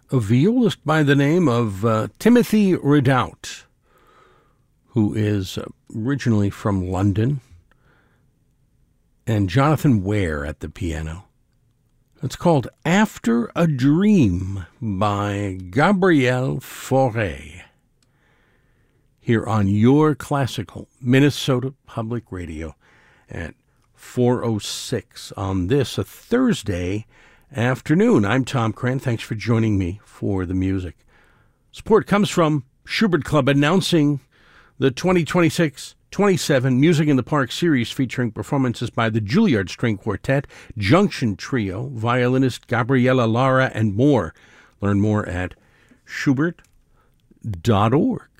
a violist by the name of Timothy Ridout, who is originally from London, and Jonathan Ware at the piano. It's called After a Dream by Gabriel Fauré, here on your classical Minnesota Public Radio at 4:06 on this, a Thursday afternoon. I'm Tom Cran. Thanks for joining me for the music. Support comes from Schubert Club, announcing the 2026-27 Music in the Park series featuring performances by the Juilliard String Quartet, Junction Trio, violinist Gabriela Lara, and more. Learn more at schubert.org.